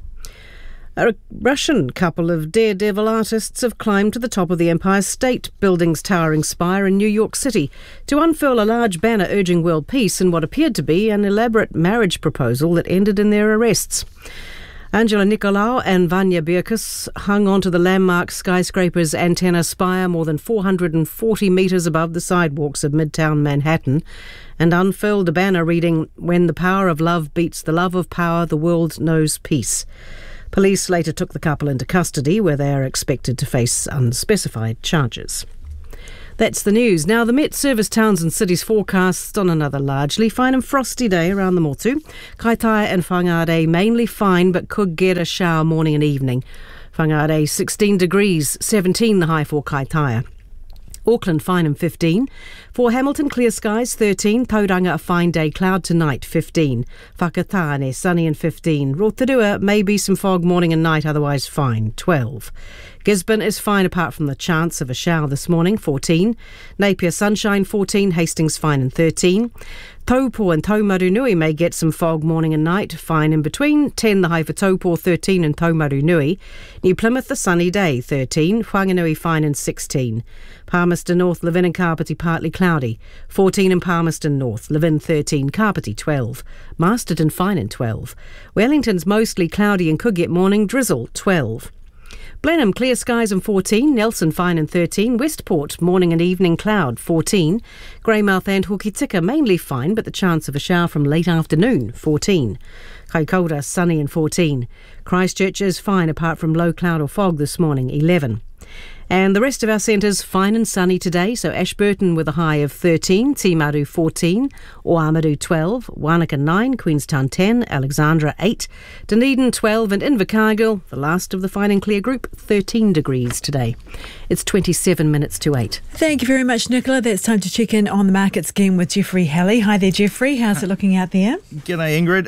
A Russian couple of daredevil artists have climbed to the top of the Empire State Building's towering spire in New York City to unfurl a large banner urging world peace in what appeared to be an elaborate marriage proposal that ended in their arrests. Angela Nicolau and Vanya Birkus hung onto the landmark skyscraper's antenna spire more than 440 metres above the sidewalks of Midtown Manhattan and unfurled a banner reading, "When the power of love beats the love of power, the world knows peace." Police later took the couple into custody, where they are expected to face unspecified charges. That's the news. Now, the Met Service Towns and Cities forecast on another largely fine and frosty day around the Motu. Kaitaia and Whangarei mainly fine, but could get a shower morning and evening. Whangarei 16 degrees, 17 the high for Kaitaia. Auckland fine and 15. For Hamilton, clear skies 13. Tauranga a fine day, cloud tonight 15. Whakatane sunny and 15. Rotorua maybe some fog morning and night, otherwise fine 12. Gisborne is fine apart from the chance of a shower this morning 14. Napier sunshine 14. Hastings fine and 13. Taupo and Taumarunui may get some fog morning and night, fine in between, 10 the high for Taupo, 13 in Taumarunui. New Plymouth a sunny day, 13, Whanganui fine and 16. Palmerston North, Levin and Kapiti partly cloudy, 14 in Palmerston North, Levin 13, Kapiti 12. Masterton fine and 12. Wellington's mostly cloudy and could get morning drizzle, 12. Blenheim, clear skies and 14. Nelson, fine and 13. Westport, morning and evening cloud, 14. Greymouth and Hokitika, mainly fine, but the chance of a shower from late afternoon, 14. Kaikoura, sunny and 14. Christchurch is fine apart from low cloud or fog this morning, 11. And the rest of our centres fine and sunny today, so Ashburton with a high of 13, Timaru 14, Oamaru 12, Wanaka 9, Queenstown 10, Alexandra 8, Dunedin 12 and Invercargill, the last of the fine and clear group, 13 degrees today. It's 27 minutes to 8. Thank you very much, Nicola. That's time to check in on the markets again with Jeffrey Halley. Hi there, Jeffrey. How's it looking out there? G'day, Ingrid.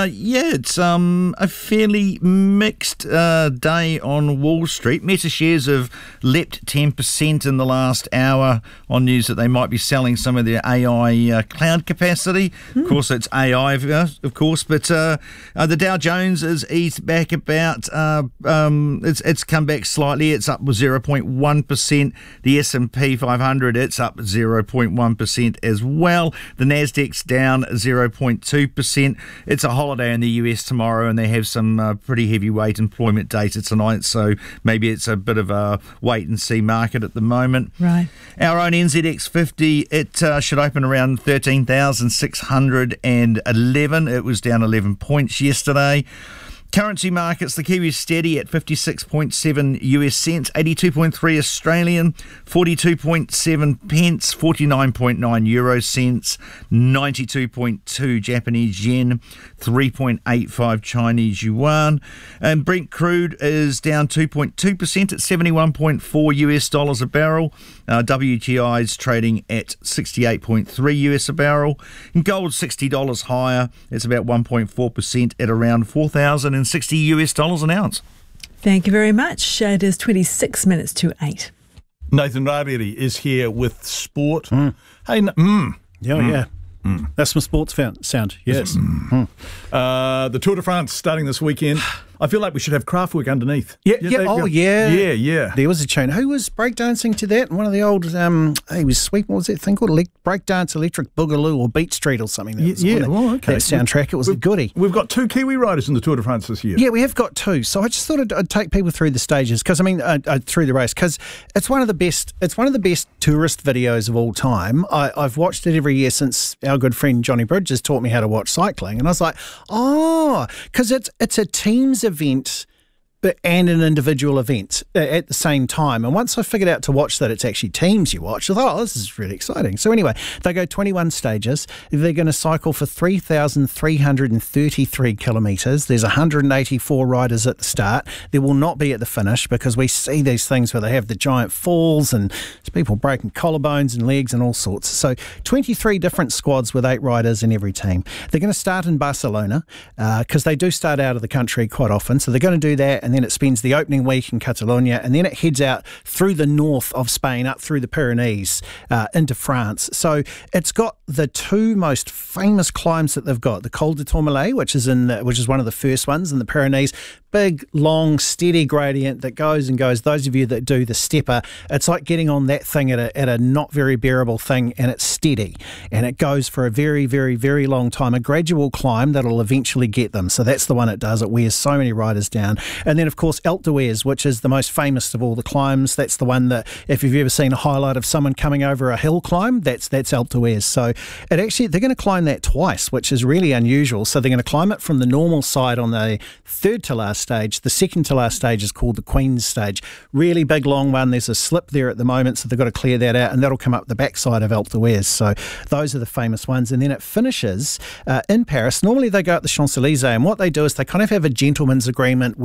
It's a fairly mixed day on Wall Street. Meta shares have leapt 10% in the last hour on news that they might be selling some of their AI cloud capacity. Of course, it's AI, of course, but the Dow Jones is eased back about. It's come back slightly. It's up with 0.1%. The S&P 500, it's up 0.1% as well. The Nasdaq's down 0.2%. It's a holiday in the US tomorrow, and they have some pretty heavyweight employment data tonight, so maybe it's a bit of a wait and see market at the moment. Right. Our own NZX 50, it should open around 13,611. It was down 11 points yesterday. Currency markets, the Kiwi's steady at 56.7 US cents, 82.3 Australian, 42.7 pence, 49.9 euro cents, 92.2 Japanese yen, 3.85 Chinese yuan. And Brent crude is down 2.2% at 71.4 US dollars a barrel. WTI is trading at 68.3 US a barrel. And gold $60 higher. It's about 1.4% at around $4,060 US an ounce. Thank you very much. It is 26 minutes to 8. Nathan Rariri is here with sport. Hey, Yeah. That's my sports sound. Yes. The Tour de France starting this weekend. I feel like we should have Kraftwerk underneath. Yeah. There was a tune. Who was breakdancing to that? One of the old, he was sweeping, what was that thing called? Breakdance Electric Boogaloo or Beat Street or something. That soundtrack. It was a goodie. We've got 2 Kiwi riders in the Tour de France this year. Yeah, we have got 2. So I just thought I'd take people through the stages, because through the race, because it's one of the best tourist videos of all time. I've watched it every year since our good friend Johnny Bridges taught me how to watch cycling, and I was like, because it's a team's event and an individual event at the same time. And once I figured out to watch that it's actually teams you watch, I thought, oh, this is really exciting. So anyway, they go 21 stages. They're going to cycle for 3,333 kilometres. There's 184 riders at the start. There will not be at the finish, because we see these things where they have the giant falls and there's people breaking collarbones and legs and all sorts. So 23 different squads with 8 riders in every team. They're going to start in Barcelona because they do start out of the country quite often. So they're going to do that, and then it spends the opening week in Catalonia, and then it heads out through the north of Spain, up through the Pyrenees, into France. So it's got the 2 most famous climbs that they've got: the Col de Tourmalet, which is one of the first ones in the Pyrenees. Big, long, steady gradient that goes and goes. Those of you that do the stepper, it's like getting on that thing at a not very bearable thing, and it's steady, and it goes for a very, very, very long time. A gradual climb that'll eventually get them. So that's the one it does. It wears so many riders down. And then, of course, Alpe d'Huez, which is the most famous of all the climbs. That's the one that, if you've ever seen a highlight of someone coming over a hill climb, that's Alpe d'Huez. So they're going to climb that twice, which is really unusual. So they're going to climb it from the normal side on the third to last stage. The second to last stage is called the Queen's stage. Really big, long one. There's a slip there at the moment, so they've got to clear that out, and that'll come up the backside of Alpe d'Huez. So those are the famous ones. And then it finishes in Paris. Normally they go up the Champs-Élysées, and what they do is they kind of have a gentleman's agreement